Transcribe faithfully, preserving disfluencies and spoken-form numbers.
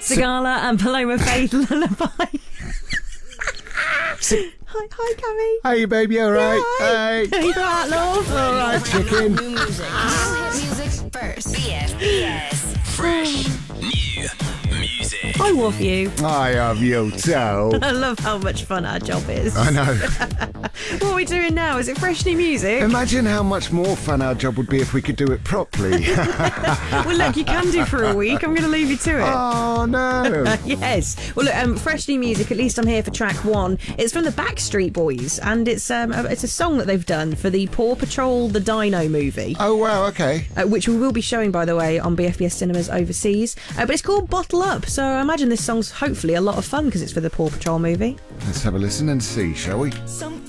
Sigala and Paloma Faith Lullaby. Si- Hi, hi, Cammy. Hey, baby, all right? Hi. Hey. You right, love? All right, chicken. New music. New hit music first. B F B S. Fresh new music. I love you. I have you too. I love how much fun our job is. I know. What are we doing now? Is it fresh new music? Imagine how much more fun our job would be if we could do it properly. Well, look, you can do for a week. I'm going to leave you to it. Oh, no. Yes. Well, look, um, fresh new music. At least I'm here for track one. It's from the Backstreet Boys, and it's um, a- it's a song that they've done for the Paw Patrol: The Dino movie, Oh, wow, okay. uh, which we will be showing, by the way, on B F B S cinemas overseas. Uh, but it's called Bottle Up, so I imagine this song's hopefully a lot of fun because it's for the Paw Patrol movie. Let's have a listen and see, shall we? Some